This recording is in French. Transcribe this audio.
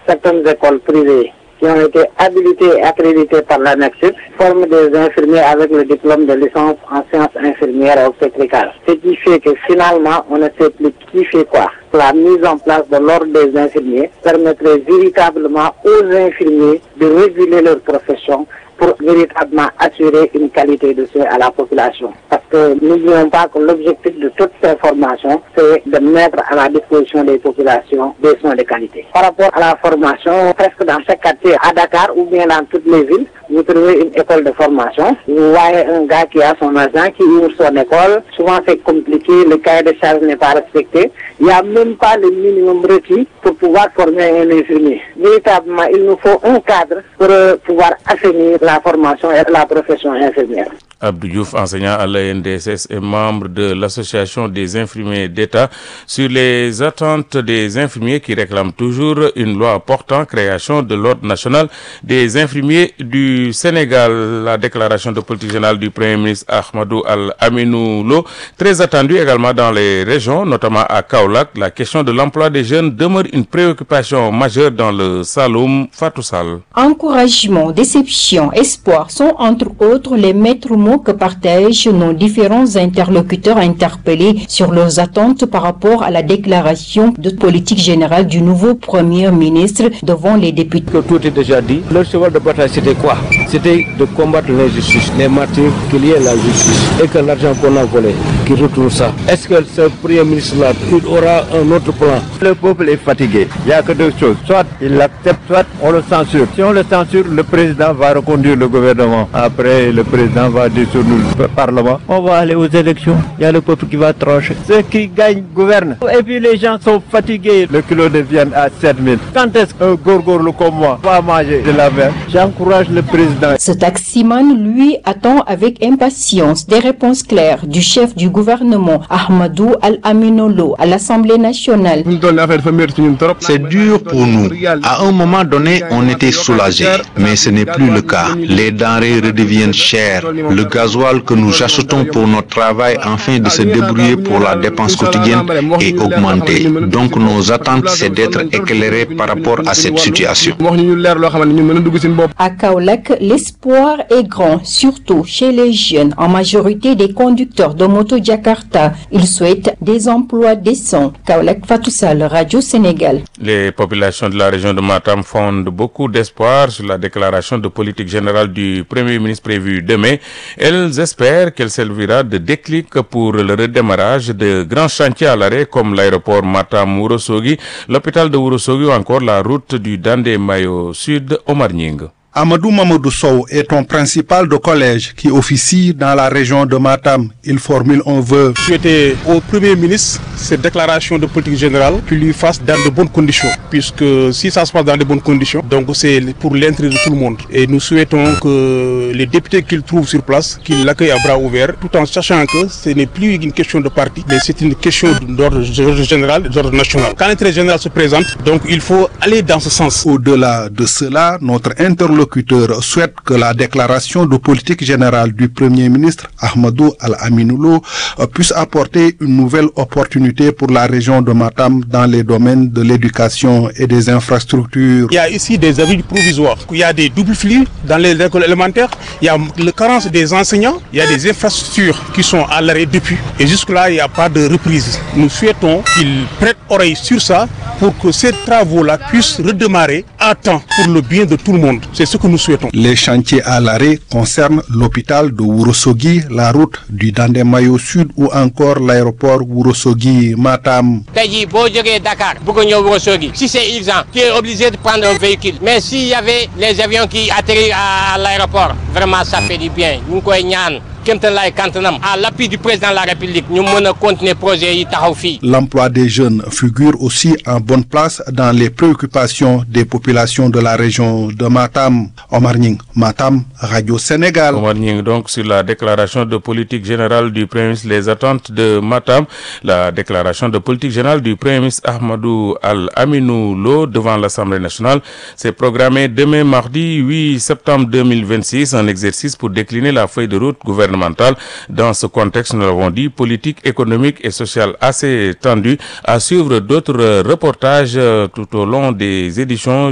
certaines écoles privées qui ont été habilitées et accréditées par l'ANEXIP forment des infirmiers avec le diplôme de licence en sciences infirmières obstétricales. Ce qui fait que finalement, on ne sait plus qui fait quoi. La mise en place de l'ordre des infirmiers permettrait véritablement aux infirmiers de réguler leur profession pour véritablement assurer une qualité de soins à la population. Parce que n'oublions pas que l'objectif de toutes ces formations, c'est de mettre à la disposition des populations des soins de qualité. Par rapport à la formation, presque dans chaque quartier à Dakar ou bien dans toutes les villes, vous trouvez une école de formation. Vous voyez un gars qui a son agent, qui ouvre son école. Souvent c'est compliqué, le cahier de charge n'est pas respecté. Il n'y a même pas le minimum requis pour pouvoir former un infirmier. Véritablement, il nous faut un cadre pour pouvoir assainir la formation et la profession infirmière. Abdou Diouf, enseignant à l'ENDSS et membre de l'Association des infirmiers d'État, sur les attentes des infirmiers qui réclament toujours une loi portant création de l'Ordre national des infirmiers du Sénégal. La déclaration de politique générale du Premier ministre Ahmadou Al-Aminou Lo, très attendue également dans les régions, notamment à Kaolack. La question de l'emploi des jeunes demeure une préoccupation majeure dans le Saloum. Fatou Sall. Encouragement, déception, espoir sont entre autres les maîtres mots que partagent nos différents interlocuteurs interpellés sur leurs attentes par rapport à la déclaration de politique générale du nouveau Premier ministre devant les députés. Tout est déjà dit. Leur cheval de bataille, c'était quoi? C'était de combattre l'injustice, les martyrs, qu'il y ait la justice et que l'argent qu'on a volé, qu'il retrouve ça. Est-ce que ce Premier ministre-là, il aura un autre plan? Le peuple est fatigué. Il n'y a que deux choses. Soit il l'accepte, soit on le censure. Si on le censure, le président va reconduire le gouvernement. Après, le président va dissoudre le Parlement. On va aller aux élections. Il y a le peuple qui va trancher. Ceux qui gagnent gouvernent. Et puis les gens sont fatigués. Le kilo de viande à 7 000. Quand est-ce qu'un gorgorlu comme moi va manger de la viande? J'encourage le président. Ce taximan, lui, attend avec impatience des réponses claires du chef du gouvernement, Ahmadou Al-Aminou Lo, à l'Assemblée nationale. C'est dur pour nous. À un moment donné, on était soulagés, mais ce n'est plus le cas. Les denrées redeviennent chères. Le gasoil que nous achetons pour notre travail afin de se débrouiller pour la dépense quotidienne est augmenté. Donc nos attentes, c'est d'être éclairés par rapport à cette situation. À Kaolack, l'espoir est grand, surtout chez les jeunes, en majorité des conducteurs de moto Jakarta. Ils souhaitent des emplois décents. Kaolack, Fatou Sall, Radio Sénégal. Les populations de la région de Matam fondent beaucoup d'espoir sur la déclaration de politique générale du Premier ministre prévue demain. Elles espèrent qu'elle servira de déclic pour le redémarrage de grands chantiers à l'arrêt comme l'aéroport Matam-Ourossogui, l'hôpital de Ourossogui ou encore la route du Dandé-Mayo Sud Omar Nying. Amadou Mamadou Sow est un principal de collège qui officie dans la région de Matam. Il formule un vœu. Souhaiter au Premier ministre cette déclaration de politique générale qu'il lui fasse dans de bonnes conditions, puisque si ça se passe dans de bonnes conditions, donc c'est pour l'intérêt de tout le monde. Et nous souhaitons que les députés qu'il trouve sur place, qu'il l'accueillent à bras ouverts, tout en sachant que ce n'est plus une question de parti, mais c'est une question d'ordre général, d'ordre national. Quand l'intérêt général se présente, donc il faut aller dans ce sens. Au-delà de cela, notre interlocuteur souhaite que la déclaration de politique générale du Premier ministre Ahmadou Al-Aminou Lo puisse apporter une nouvelle opportunité pour la région de Matam dans les domaines de l'éducation et des infrastructures. Il y a ici des abris provisoires, il y a des doubles flux dans les écoles élémentaires, il y a la carence des enseignants, il y a des infrastructures qui sont à l'arrêt depuis et jusque-là il n'y a pas de reprise. Nous souhaitons qu'ils prêtent oreille sur ça pour que ces travaux-là puissent redémarrer à temps pour le bien de tout le monde. C'est ce que nous souhaitons. Les chantiers à l'arrêt concernent l'hôpital de Ourossogui, la route du Dandé-Mayo Sud ou encore l'aéroport Ourossogui-Matam. Si c'est urgent, tu es obligé de prendre un véhicule. Mais s'il y avait les avions qui atterrissent à l'aéroport, vraiment ça fait du bien. À l'appui du président de la République, nous pouvons continuer le projet. L'emploi des jeunes figure aussi en bonne place dans les préoccupations des populations de la région de Matam. Omar Nying, Matam, Radio Sénégal. Omar Nying, donc sur la déclaration de politique générale du Premier ministre, les attentes de Matam, la déclaration de politique générale du Premier ministre Ahmadou Al-Aminou Lo devant l'Assemblée nationale. C'est programmé demain mardi 8 septembre 2026, un exercice pour décliner la feuille de route gouvernementale. Dans ce contexte, nous l'avons dit, politique, économique et sociale assez tendue. À suivre d'autres reportages tout au long des éditions